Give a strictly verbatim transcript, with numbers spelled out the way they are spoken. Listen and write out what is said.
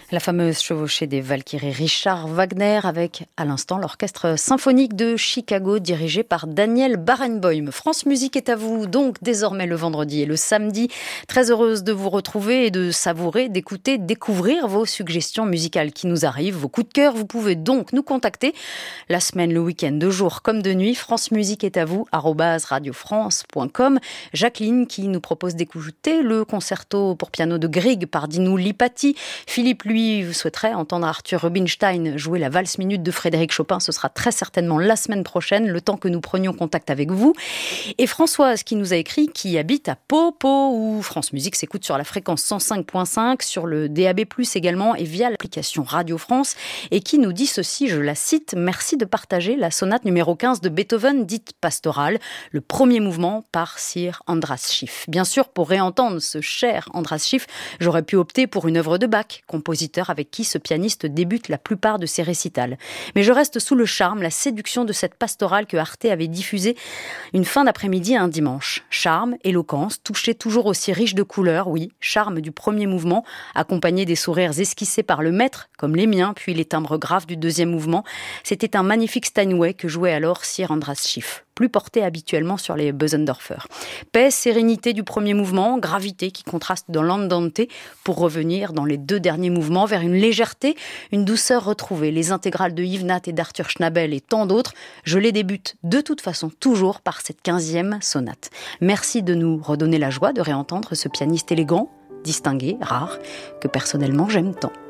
La fameuse chevauchée des Valkyries, Richard Wagner, avec à l'instant l'orchestre symphonique de Chicago dirigé par Daniel Barenboim. France Musique est à vous donc désormais le vendredi et le samedi. Très heureuse de vous retrouver et de savourer, d'écouter, découvrir vos suggestions musicales qui nous arrivent, vos coups de cœur. Vous pouvez donc nous contacter la semaine, le week-end, de jour comme de nuit. France Musique est à vous, arobase radiofrance point com. Jacqueline qui nous propose d'écouter le concerto pour piano de Grieg par Dino Lipati. Philippe, lui, vous souhaiterait entendre Arthur Rubinstein jouer la valse minute de Frédéric Chopin. Ce sera très certainement la semaine prochaine, le temps que nous prenions contact avec vous. Et Françoise qui nous a écrit, qui habite à Pau, Pau, où France Musique s'écoute sur la fréquence cent cinq virgule cinq, sur le D A B plus, également, et via l'application Radio France, et qui nous dit ceci, je la cite: « Merci de partager la sonate numéro quinze de Beethoven, dite pastorale, le premier mouvement par Sir Andras Schiff. » Bien sûr, pour réentendre ce cher Andras Schiff, j'aurais pu opter pour une œuvre de Bach, compositeur avec qui ce pianiste débute la plupart de ses récitals. Mais je reste sous le charme, la séduction de cette pastorale que Arte avait diffusée une fin d'après-midi un dimanche. Charme, éloquence, toucher toujours aussi riche de couleurs, oui, charme du premier mouvement, accompagné des sourires esquissés par le maître, comme les miens, puis les timbres graves du deuxième mouvement. C'était un magnifique Steinway que jouait alors Sir Andras Schiff, plus porté habituellement sur les Bösendorfer. Paix, sérénité du premier mouvement, gravité qui contraste dans l'andante, pour revenir dans les deux derniers mouvements vers une légèreté, une douceur retrouvée. Les intégrales de Yves Nat et d'Arthur Schnabel et tant d'autres, je les débute de toute façon toujours par cette quinzième sonate. Merci de nous redonner la joie de réentendre ce pianiste élégant, distingué, rare, que personnellement j'aime tant.